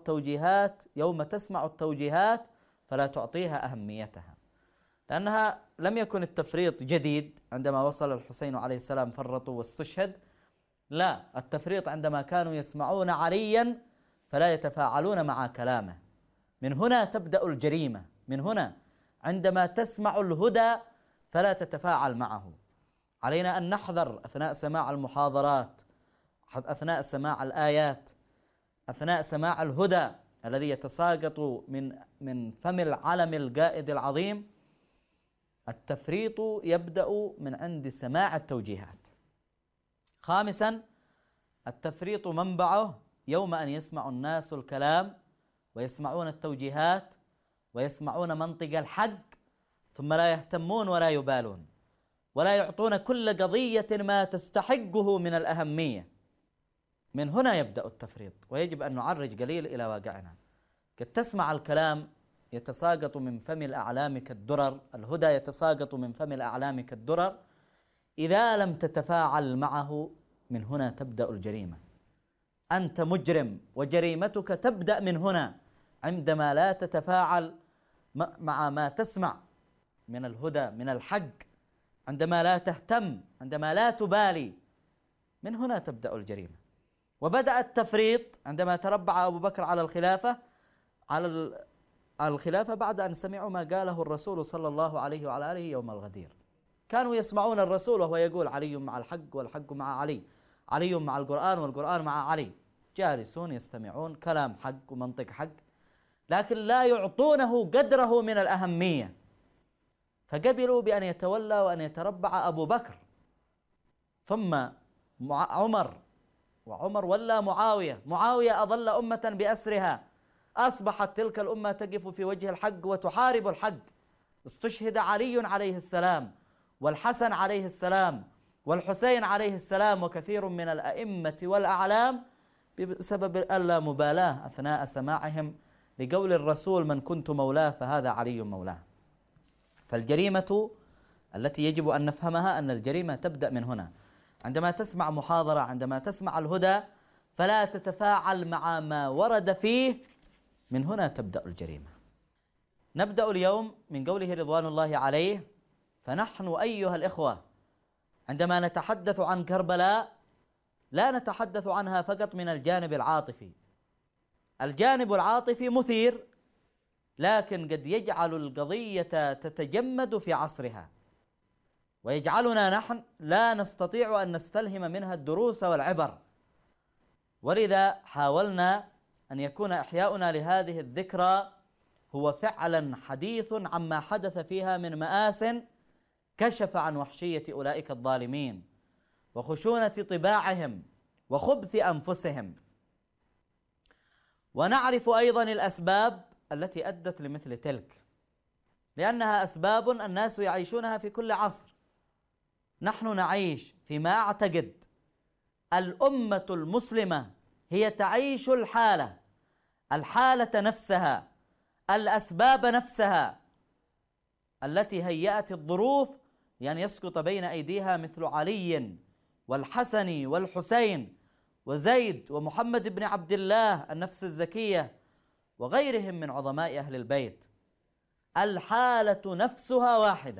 يوم تسمع التوجيهات فلا تعطيها أهميتها، لأنها لم يكن التفريط جديد عندما وصل الحسين عليه السلام فرطوا واستشهد، لا، التفريط عندما كانوا يسمعون عليا فلا يتفاعلون مع كلامه. من هنا تبدأ الجريمة، من هنا عندما تسمع الهدى فلا تتفاعل معه. علينا أن نحذر أثناء سماع المحاضرات، أثناء سماع الآيات، أثناء سماع الهدى الذي يتساقط من فم العلم القائد العظيم. التفريط يبدأ من عند سماع التوجيهات. خامسا، التفريط منبعه يوم أن يسمع الناس الكلام ويسمعون التوجيهات ويسمعون منطق الحق، ثم لا يهتمون ولا يبالون ولا يعطون كل قضية ما تستحقه من الأهمية. من هنا يبدأ التفريط، ويجب أن نعرج قليل إلى واقعنا. قد تسمع الكلام يتساقط من فم الأعلام كالدرر، الهدى يتساقط من فم الأعلام كالدرر، إذا لم تتفاعل معه من هنا تبدأ الجريمة. أنت مجرم، وجريمتك تبدأ من هنا عندما لا تتفاعل مع ما تسمع من الهدى من الحق، عندما لا تهتم، عندما لا تبالي، من هنا تبدأ الجريمة. وبدأ التفريط عندما تربع أبو بكر على الخلافة بعد أن سمعوا ما قاله الرسول صلى الله عليه وعلى آله يوم الغدير. كانوا يسمعون الرسول وهو يقول علي مع الحق والحق مع علي، علي مع القرآن والقرآن مع علي، جالسون يستمعون كلام حق ومنطق حق، لكن لا يعطونه قدره من الأهمية، فقبلوا بأن يتولى وأن يتربع أبو بكر ثم عمر، وعمر ولا معاوية أظل أمة بأسرها، أصبحت تلك الأمة تقف في وجه الحق وتحارب الحق. استشهد علي عليه السلام والحسن عليه السلام والحسين عليه السلام وكثير من الأئمة والأعلام بسبب اللامبالاة أثناء سماعهم لقول الرسول من كنت مولاه فهذا علي مولاه. فالجريمة التي يجب أن نفهمها أن الجريمة تبدأ من هنا. عندما تسمع محاضرة، عندما تسمع الهدى فلا تتفاعل مع ما ورد فيه، من هنا تبدأ الجريمة. نبدأ اليوم من قوله رضوان الله عليه: فنحن أيها الإخوة عندما نتحدث عن كربلاء لا نتحدث عنها فقط من الجانب العاطفي. الجانب العاطفي مثير، لكن قد يجعل القضية تتجمد في عصرها ويجعلنا نحن لا نستطيع أن نستلهم منها الدروس والعبر. ولذا حاولنا أن يكون إحياؤنا لهذه الذكرى هو فعلا حديث عما حدث فيها من مآس كشف عن وحشية أولئك الظالمين وخشونة طباعهم وخبث أنفسهم. ونعرف أيضا الأسباب التي أدت لمثل تلك، لأنها أسباب الناس يعيشونها في كل عصر. نحن نعيش فيما أعتقد الأمة المسلمة هي تعيش الحالة نفسها، الأسباب نفسها التي هيأت الظروف لأن يسقط بين أيديها مثل علي والحسن والحسين وزيد ومحمد بن عبد الله النفس الزكية وغيرهم من عظماء أهل البيت. الحالة نفسها واحدة.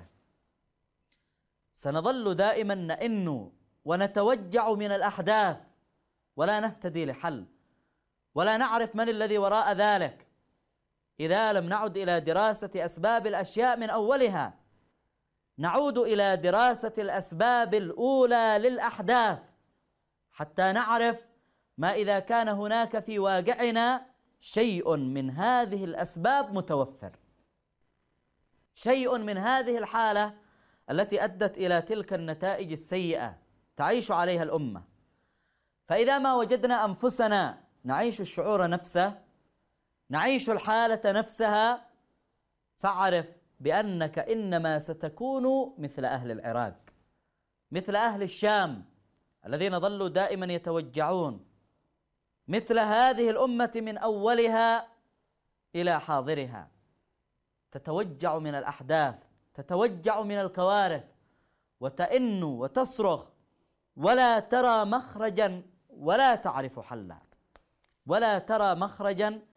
سنظل دائما نئن ونتوجع من الأحداث ولا نهتدي لحل ولا نعرف من الذي وراء ذلك إذا لم نعد إلى دراسة أسباب الأشياء من أولها. نعود إلى دراسة الأسباب الأولى للأحداث حتى نعرف ما إذا كان هناك في واقعنا شيء من هذه الأسباب متوفر، شيء من هذه الحالة التي أدت إلى تلك النتائج السيئة تعيش عليها الأمة. فإذا ما وجدنا أنفسنا نعيش الشعور نفسه، نعيش الحالة نفسها، فاعرف بأنك إنما ستكون مثل أهل العراق، مثل أهل الشام الذين ظلوا دائما يتوجعون، مثل هذه الأمة من أولها إلى حاضرها، تتوجع من الأحداث، تتوجع من الكوارث، وتئن وتصرخ ولا ترى مخرجا ولا تعرف حلا، ولا ترى مخرجا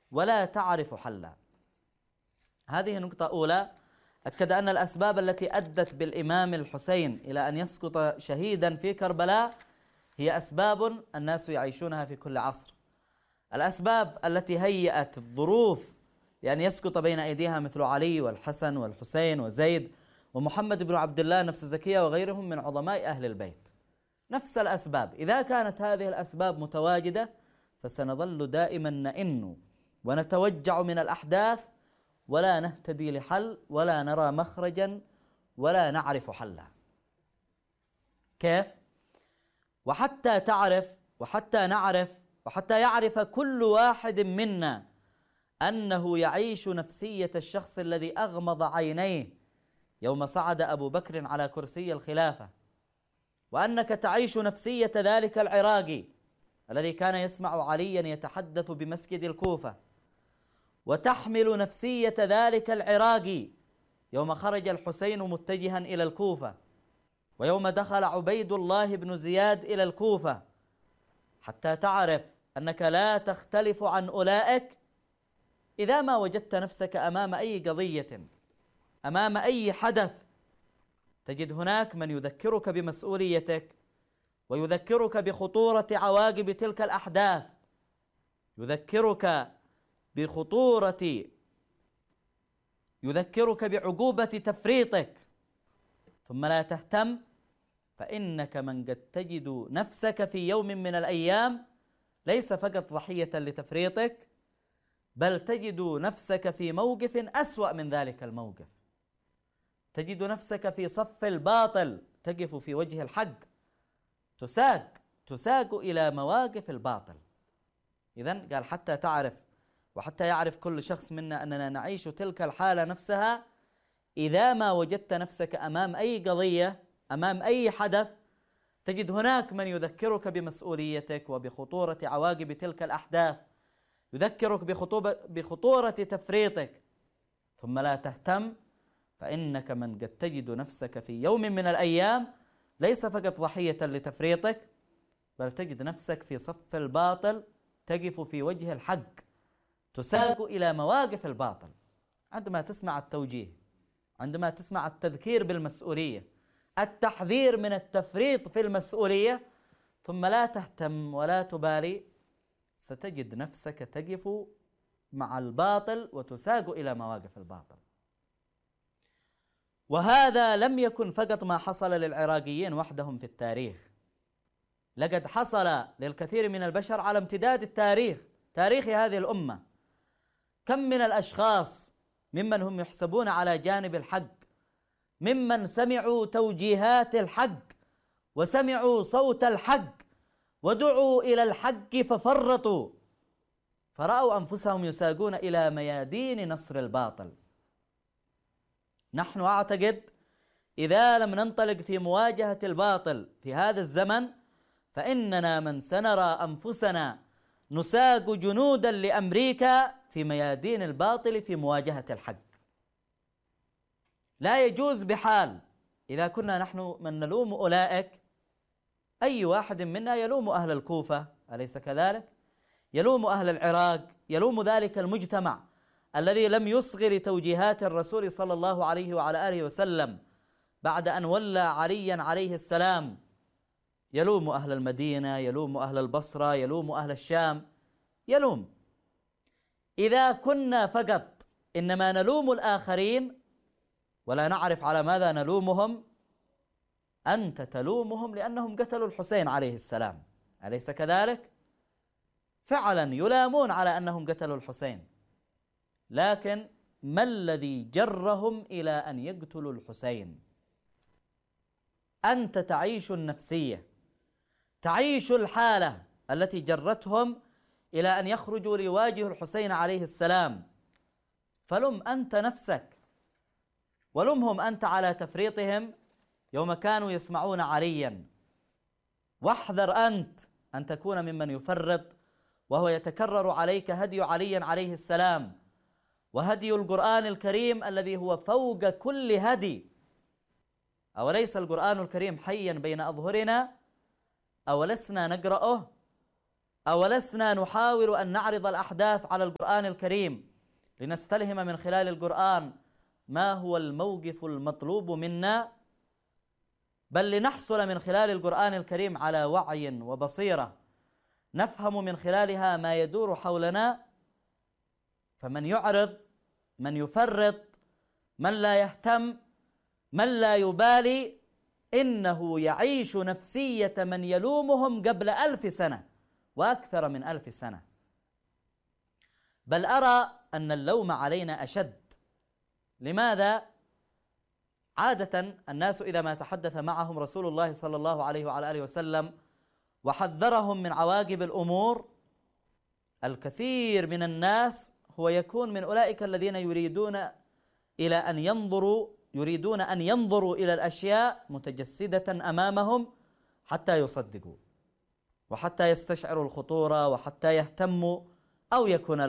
ولا تعرف حلا. هذه نقطة أولى. أكد أن الأسباب التي أدت بالإمام الحسين إلى أن يسقط شهيدا في كربلاء هي أسباب الناس يعيشونها في كل عصر. الأسباب التي هيأت الظروف لأن يسقط بين أيديها مثل علي والحسن والحسين وزيد ومحمد بن عبد الله نفس زكية وغيرهم من عظماء أهل البيت، نفس الأسباب. إذا كانت هذه الأسباب متواجدة فسنظل دائما نئن ونتوجع من الأحداث ولا نهتدي لحل ولا نرى مخرجا ولا نعرف حلا. كيف؟ وحتى تعرف وحتى نعرف وحتى يعرف كل واحد منا أنه يعيش نفسية الشخص الذي أغمض عينيه يوم صعد أبو بكر على كرسي الخلافة، وأنك تعيش نفسية ذلك العراقي الذي كان يسمع عليا يتحدث بمسجد الكوفة، وتحمل نفسية ذلك العراقي يوم خرج الحسين متجها إلى الكوفة، ويوم دخل عبيد الله بن زياد إلى الكوفة، حتى تعرف أنك لا تختلف عن أولئك. إذا ما وجدت نفسك أمام أي قضية، أمام أي حدث، تجد هناك من يذكرك بمسؤوليتك ويذكرك بخطورة عواقب تلك الأحداث، يذكرك بعقوبة تفريطك، ثم لا تهتم، فإنك من قد تجد نفسك في يوم من الأيام ليس فقط ضحية لتفريطك، بل تجد نفسك في موقف أسوأ من ذلك الموقف، تجد نفسك في صف الباطل، تقف في وجه الحق، تساق إلى مواقف الباطل. إذن قال حتى تعرف وحتى يعرف كل شخص منا أننا نعيش تلك الحالة نفسها. إذا ما وجدت نفسك أمام أي قضية، أمام أي حدث، تجد هناك من يذكرك بمسؤوليتك وبخطورة عواقب تلك الأحداث، يذكرك بخطورة تفريطك، ثم لا تهتم، فإنك من قد تجد نفسك في يوم من الأيام ليس فقط ضحية لتفريطك، بل تجد نفسك في صف الباطل، تقف في وجه الحق، تساق إلى مواقف الباطل. عندما تسمع التوجيه، عندما تسمع التذكير بالمسؤولية، التحذير من التفريط في المسؤولية، ثم لا تهتم ولا تبالي، ستجد نفسك تقف مع الباطل وتساق إلى مواقف الباطل. وهذا لم يكن فقط ما حصل للعراقيين وحدهم في التاريخ، لقد حصل للكثير من البشر على امتداد التاريخ، تاريخ هذه الأمة. كم من الأشخاص ممن هم يحسبون على جانب الحق، ممن سمعوا توجيهات الحق وسمعوا صوت الحق ودعوا إلى الحق ففرطوا، فرأوا أنفسهم يساقون إلى ميادين نصر الباطل. نحن أعتقد إذا لم ننطلق في مواجهة الباطل في هذا الزمن، فإننا من سنرى أنفسنا نساق جنودا لأمريكا في ميادين الباطل في مواجهة الحق. لا يجوز بحال إذا كنا نحن من نلوم أولئك، أي واحد منا يلوم أهل الكوفة، أليس كذلك؟ يلوم أهل العراق، يلوم ذلك المجتمع الذي لم يصغ لتوجيهات الرسول صلى الله عليه وعلى آله وسلم بعد أن ولى عليا عليه السلام، يلوم أهل المدينة، يلوم أهل البصرة، يلوم أهل الشام، يلوم. إذا كنا فقط إنما نلوم الآخرين ولا نعرف على ماذا نلومهم، أنت تلومهم لأنهم قتلوا الحسين عليه السلام، أليس كذلك؟ فعلا يلامون على أنهم قتلوا الحسين، لكن ما الذي جرهم إلى أن يقتلوا الحسين؟ أنت تعيش النفسية، تعيش الحالة التي جرتهم إلى أن يخرجوا ليواجهوا الحسين عليه السلام، فلم أنت نفسك ولمهم أنت على تفريطهم يوم كانوا يسمعون عليا. واحذر أنت أن تكون ممن يفرط وهو يتكرر عليك هدي علي عليه السلام وهدي القرآن الكريم الذي هو فوق كل هدي. أوليس القرآن الكريم حيا بين أظهرنا؟ أولسنا نقرأه؟ أولسنا نحاول أن نعرض الأحداث على القرآن الكريم لنستلهم من خلال القرآن ما هو الموقف المطلوب منا، بل لنحصل من خلال القرآن الكريم على وعي وبصيرة نفهم من خلالها ما يدور حولنا. فمن يعرض، من يفرط، من لا يهتم، من لا يبالي، إنه يعيش نفسية من يلومهم قبل 1000 سنة وأكثر من 1000 سنة. بل أرى أن اللوم علينا أشد. لماذا؟ عادة الناس إذا ما تحدث معهم رسول الله صلى الله عليه وعلى آله وسلم وحذرهم من عواقب الأمور، الكثير من الناس هو يكون من أولئك الذين يريدون أن ينظروا إلى الأشياء متجسدة أمامهم حتى يصدقوا وحتى يستشعروا الخطورة وحتى يهتموا أو يكون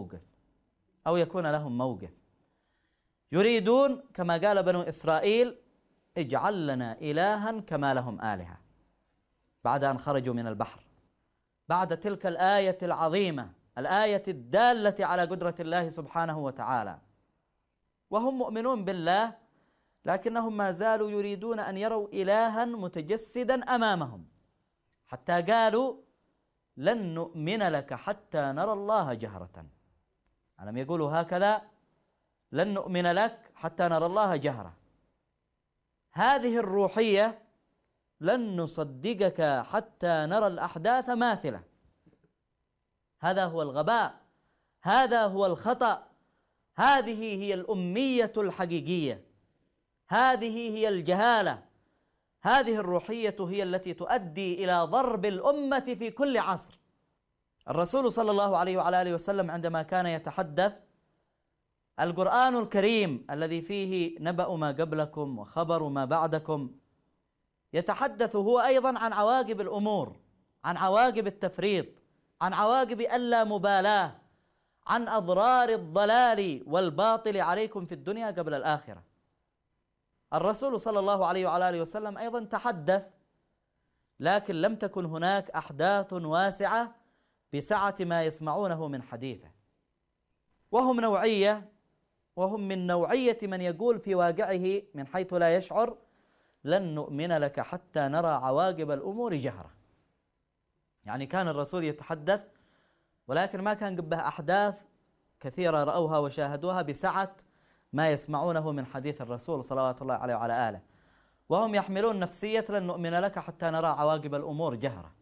لهم موقف يريدون كما قال بنو إسرائيل: اجعل لنا إلها كما لهم آلهة، بعد أن خرجوا من البحر، بعد تلك الآية العظيمة، الآية الدالة على قدرة الله سبحانه وتعالى، وهم مؤمنون بالله، لكنهم ما زالوا يريدون أن يروا إلها متجسدا أمامهم، حتى قالوا: لن نؤمن لك حتى نرى الله جهرة. ألم يقولوا هكذا؟ لن نؤمن لك حتى نرى الله جهرة. هذه الروحية: لن نصدقك حتى نرى الأحداث ماثلة. هذا هو الغباء، هذا هو الخطأ، هذه هي الأمية الحقيقية، هذه هي الجهالة. هذه الروحية هي التي تؤدي إلى ضرب الأمة في كل عصر. الرسول صلى الله عليه وعلى آله وسلم عندما كان يتحدث، القرآن الكريم الذي فيه نبأ ما قبلكم وخبر ما بعدكم، يتحدث هو أيضا عن عواقب الأمور، عن عواقب التفريط، عن عواقب اللامبالاة، عن أضرار الضلال والباطل عليكم في الدنيا قبل الآخرة. الرسول صلى الله عليه وعلى آله وسلم أيضا تحدث، لكن لم تكن هناك أحداث واسعة بسعة ما يسمعونه من حديثه. وهم من نوعية من يقول في واقعه من حيث لا يشعر: لن نؤمن لك حتى نرى عواقب الأمور جهرة. يعني كان الرسول يتحدث، ولكن ما كان قبه أحداث كثيرة رأوها وشاهدوها بسعة ما يسمعونه من حديث الرسول صلوات الله عليه وعلى آله، وهم يحملون نفسية: لن نؤمن لك حتى نرى عواقب الأمور جهرة.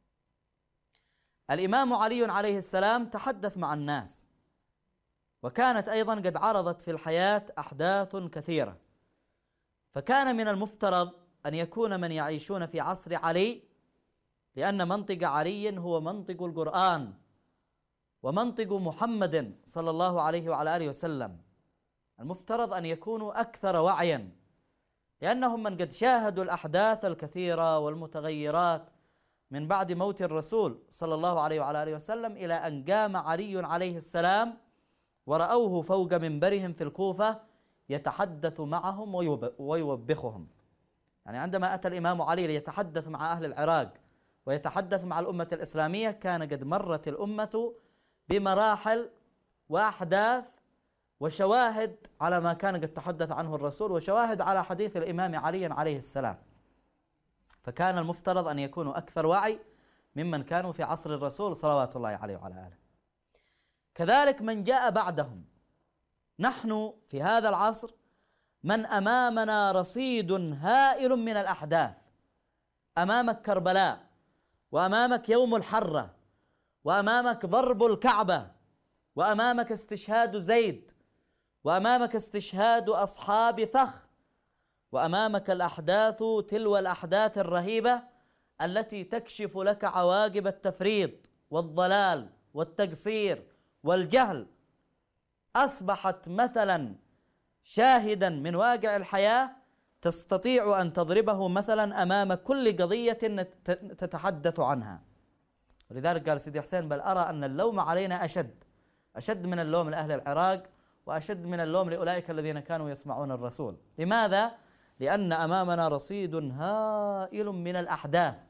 الإمام علي عليه السلام تحدث مع الناس، وكانت أيضا قد عرضت في الحياة أحداث كثيرة، فكان من المفترض أن يكون من يعيشون في عصر علي، لأن منطق علي هو منطق القرآن ومنطق محمد صلى الله عليه وعلى آله وسلم، المفترض أن يكونوا أكثر وعيا، لأنهم من قد شاهدوا الأحداث الكثيرة والمتغيرات من بعد موت الرسول صلى الله عليه وعلى آله وسلم إلى أن قام علي عليه السلام ورأوه فوق منبرهم في الكوفة يتحدث معهم ويوبخهم. يعني عندما أتى الإمام علي ليتحدث مع أهل العراق ويتحدث مع الأمة الإسلامية، كان قد مرت الأمة بمراحل وأحداث وشواهد على ما كان قد تحدث عنه الرسول، وشواهد على حديث الإمام علي عليه السلام، فكان المفترض أن يكونوا أكثر وعي ممن كانوا في عصر الرسول صلوات الله عليه وعلى آله. كذلك من جاء بعدهم. نحن في هذا العصر من أمامنا رصيد هائل من الأحداث. أمامك كربلاء، وأمامك يوم الحرة، وأمامك ضرب الكعبة، وأمامك استشهاد زيد، وأمامك استشهاد أصحاب فخ، وأمامك الأحداث تلو الأحداث الرهيبة التي تكشف لك عواقب التفريط والضلال والتقصير والجهل. أصبحت مثلا شاهدا من واقع الحياة تستطيع أن تضربه مثلا أمام كل قضية تتحدث عنها. ولذلك قال سيدي حسين: بل أرى أن اللوم علينا أشد من اللوم لأهل العراق، وأشد من اللوم لأولئك الذين كانوا يسمعون الرسول. لماذا؟ لأن أمامنا رصيد هائل من الأحداث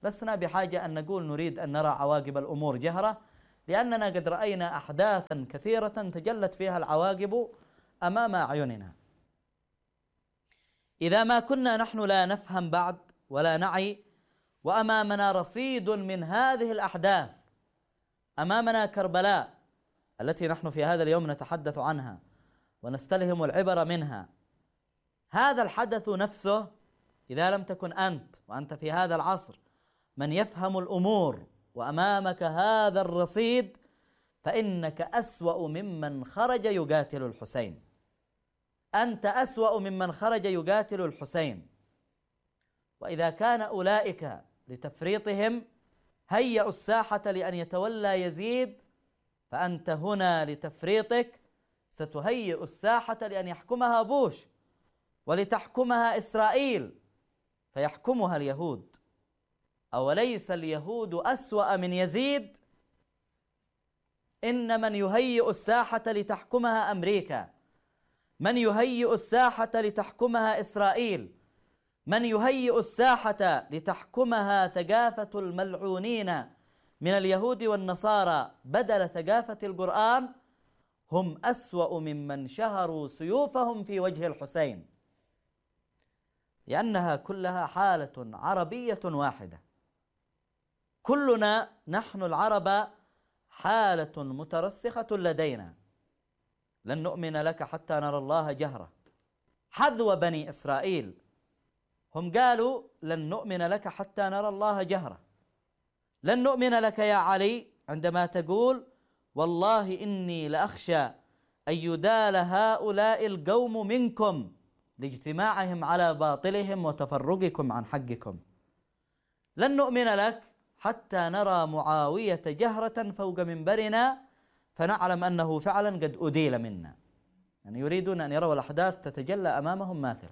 لسنا بحاجة أن نقول نريد أن نرى عواقب الأمور جهرة، لأننا قد رأينا أحداثا كثيرة تجلت فيها العواقب أمام أعيننا. إذا ما كنا نحن لا نفهم بعد ولا نعي، وأمامنا رصيد من هذه الأحداث، أمامنا كربلاء التي نحن في هذا اليوم نتحدث عنها ونستلهم العبر منها، هذا الحدث نفسه إذا لم تكن وأنت في هذا العصر من يفهم الأمور وأمامك هذا الرصيد، فإنك أسوأ ممن خرج يقاتل الحسين. أنت أسوأ ممن خرج يقاتل الحسين. وإذا كان أولئك لتفريطهم هيئوا الساحة لأن يتولى يزيد، فأنت هنا لتفريطك ستهيئ الساحة لأن يحكمها بوش ولتحكمها إسرائيل فيحكمها اليهود. أوليس اليهود أسوأ من يزيد؟ إن من يهيئ الساحة لتحكمها أمريكا، من يهيئ الساحة لتحكمها إسرائيل، من يهيئ الساحة لتحكمها ثقافة الملعونين من اليهود والنصارى بدل ثقافة القرآن، هم أسوأ ممن شهروا سيوفهم في وجه الحسين، لأنها كلها حالة عربية واحدة. كلنا نحن العرب حالة مترسخة لدينا، لن نؤمن لك حتى نرى الله جهرة. حذو بني إسرائيل هم قالوا لن نؤمن لك حتى نرى الله جهرة. لن نؤمن لك يا علي عندما تقول والله إني لأخشى أن يدال هؤلاء القوم منكم لاجتماعهم على باطلهم وتفرقكم عن حقكم. لن نؤمن لك حتى نرى معاوية جهرة فوق منبرنا فنعلم أنه فعلا قد أديل منا. يعني يريدون أن يروا الأحداث تتجلى أمامهم ماثلة.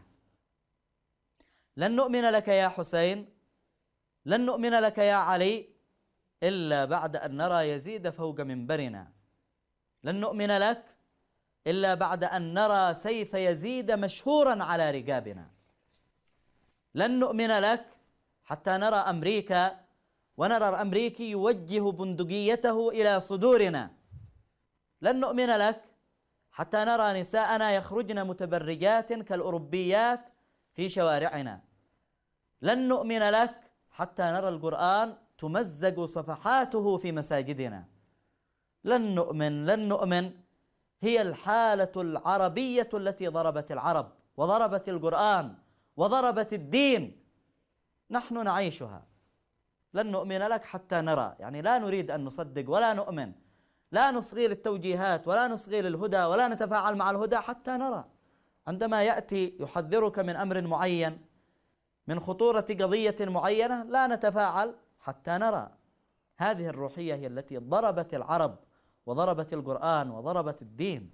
لن نؤمن لك يا حسين، لن نؤمن لك يا علي إلا بعد أن نرى يزيد فوق منبرنا. لن نؤمن لك إلا بعد أن نرى سيف يزيد مشهورا على رقابنا. لن نؤمن لك حتى نرى أمريكا ونرى الأمريكي يوجه بندقيته إلى صدورنا. لن نؤمن لك حتى نرى نساءنا يخرجن متبرجات كالأوروبيات في شوارعنا. لن نؤمن لك حتى نرى القرآن تمزق صفحاته في مساجدنا. لن نؤمن. هي الحالة العربية التي ضربت العرب وضربت القرآن وضربت الدين، نحن نعيشها. لن نؤمن لك حتى نرى، يعني لا نريد أن نصدق ولا نؤمن، لا نصغي للتوجيهات ولا نصغي للهدى ولا نتفاعل مع الهدى حتى نرى. عندما يأتي يحذرك من أمر معين، من خطورة قضية معينة، لا نتفاعل حتى نرى. هذه الروحية هي التي ضربت العرب وضربت القرآن وضربت الدين.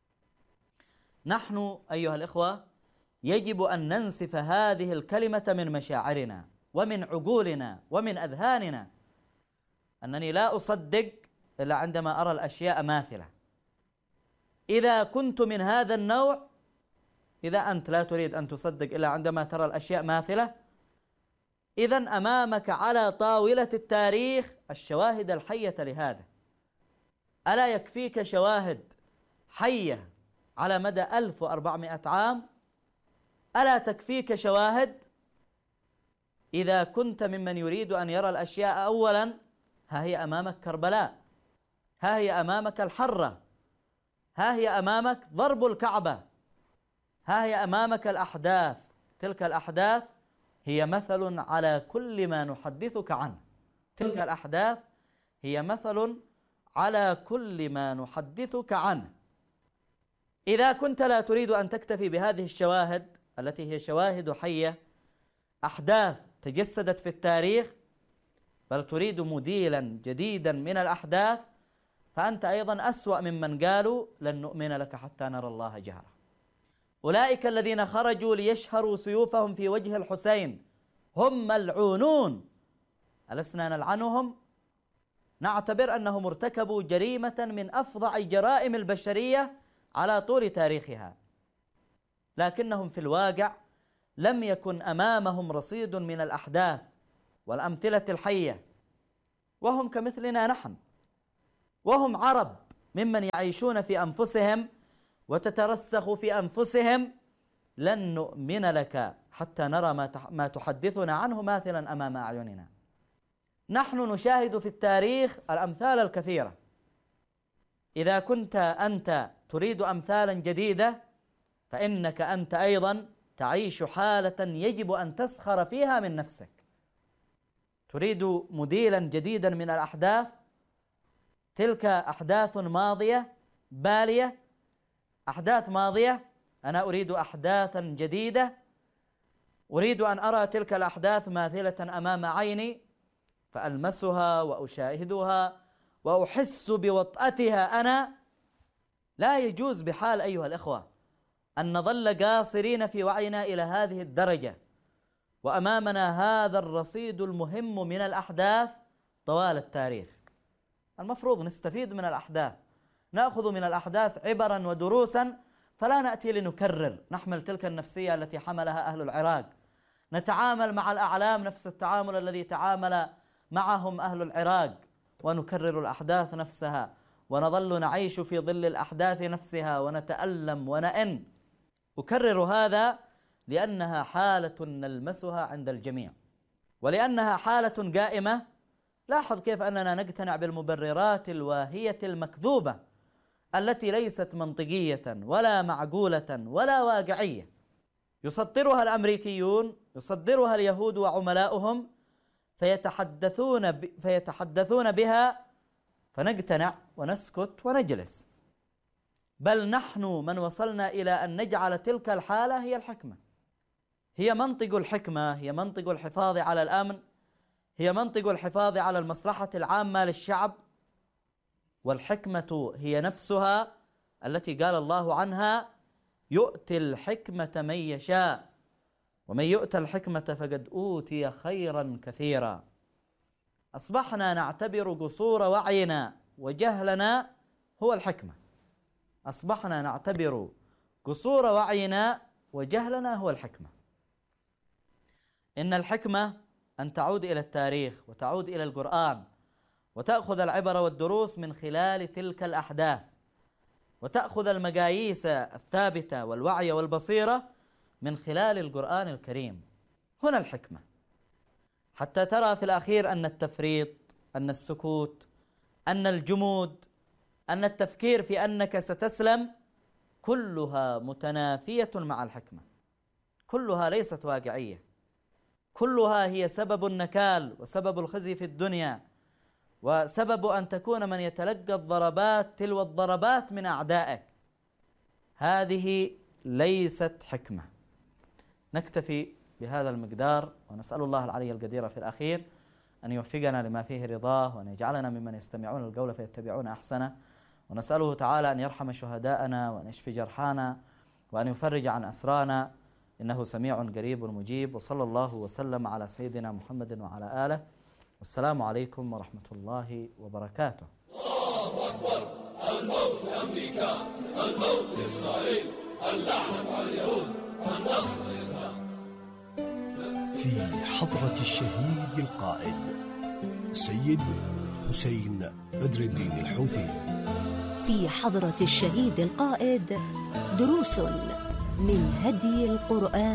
نحن أيها الإخوة يجب أن ننسف هذه الكلمة من مشاعرنا ومن عقولنا ومن أذهاننا. أنني لا أصدق إلا عندما أرى الأشياء ماثلة. إذا كنت من هذا النوع، إذا أنت لا تريد أن تصدق إلا عندما ترى الأشياء ماثلة، إذن أمامك على طاولة التاريخ الشواهد الحية لهذا. ألا يكفيك شواهد حية على مدى 1400 عام؟ ألا تكفيك شواهد؟ إذا كنت ممن يريد أن يرى الأشياء أولا، ها هي أمامك كربلاء، ها هي أمامك الحرة، ها هي أمامك ضرب الكعبة، ها هي أمامك الأحداث. تلك الأحداث هي مثل على كل ما نحدثك عنه. تلك الأحداث هي مثل على كل ما نحدثك عنه. إذا كنت لا تريد أن تكتفي بهذه الشواهد التي هي شواهد حية، أحداث تجسدت في التاريخ، بل تريد مديلا جديدا من الأحداث، فأنت أيضا أسوأ ممن قالوا لن نؤمن لك حتى نرى الله جهرة. أولئك الذين خرجوا ليشهروا سيوفهم في وجه الحسين هم ملعونون. ألسنا نلعنهم؟ نعتبر أنهم ارتكبوا جريمة من أفظع جرائم البشرية على طول تاريخها، لكنهم في الواقع لم يكن أمامهم رصيد من الأحداث والأمثلة الحية، وهم كمثلنا نحن، وهم عرب ممن يعيشون في أنفسهم وتترسخ في أنفسهم: لن نؤمن لك حتى نرى ما تحدثنا عنه ماثلا أمام أعيننا. نحن نشاهد في التاريخ الأمثال الكثيرة. إذا كنت أنت تريد أمثالا جديدة فإنك أنت أيضا تعيش حالة يجب أن تسخر فيها من نفسك. تريد موديلا جديدا من الأحداث، تلك أحداث ماضية بالية، أحداث ماضية، أنا أريد أحداثا جديدة، أريد أن أرى تلك الأحداث ماثلة أمام عيني فألمسها وأشاهدها وأحس بوطأتها أنا. لا يجوز بحال أيها الإخوة أن نظل قاصرين في وعينا إلى هذه الدرجة وأمامنا هذا الرصيد المهم من الأحداث طوال التاريخ. المفروض نستفيد من الأحداث، نأخذ من الأحداث عبرا ودروسا، فلا نأتي لنكرر، نحمل تلك النفسية التي حملها أهل العراق، نتعامل مع الأعلام نفس التعامل الذي تعامل معهم أهل العراق، ونكرر الأحداث نفسها، ونظل نعيش في ظل الأحداث نفسها ونتألم ونئن. أكرر هذا لأنها حالة نلمسها عند الجميع، ولأنها حالة قائمة. لاحظ كيف أننا نقتنع بالمبررات الواهية المكذوبة التي ليست منطقية ولا معقولة ولا واقعية، يصدرها الأمريكيون، يصدرها اليهود وعملاؤهم، فيتحدثون بها، فنقتنع ونسكت ونجلس. بل نحن من وصلنا إلى أن نجعل تلك الحالة هي الحكمة، هي منطق الحكمة، هي منطق الحفاظ على الأمن، هي منطق الحفاظ على المصلحة العامة للشعب. والحكمة هي نفسها التي قال الله عنها: يؤتي الحكمة من يشاء ومن يؤت الحكمة فقد أوتي خيرا كثيرا. أصبحنا نعتبر قصور وعينا وجهلنا هو الحكمة، أصبحنا نعتبر قصور وعينا وجهلنا هو الحكمة. إن الحكمة أن تعود إلى التاريخ وتعود إلى القرآن وتأخذ العبر والدروس من خلال تلك الأحداث، وتأخذ المقاييس الثابتة والوعي والبصيرة من خلال القرآن الكريم. هنا الحكمة، حتى ترى في الأخير أن التفريط، أن السكوت، أن الجمود، أن التفكير في أنك ستسلم، كلها متنافية مع الحكمة، كلها ليست واقعية، كلها هي سبب النكال وسبب الخزي في الدنيا، وسبب أن تكون من يتلقى الضربات تلو الضربات من أعدائك. هذه ليست حكمة. نكتفي بهذا المقدار، ونسأل الله العلي القدير في الأخير أن يوفقنا لما فيه رضاه، وأن يجعلنا ممن يستمعون القول فيتبعون أحسنه، ونسأله تعالى أن يرحم شهداءنا وأن يشفي جرحانا وأن يفرج عن أسرانا، إنه سميع قريب مجيب. وصلى الله وسلم على سيدنا محمد وعلى آله، والسلام عليكم ورحمة الله وبركاته. الله أكبر. الموت لأمريكا، الموت لإسرائيل، اللعنة على اليهود، النصر للإسلام. في حضرة الشهيد القائد سيد حسين بدر الدين الحوثي. في حضرة الشهيد القائد دروس من هدي القرآن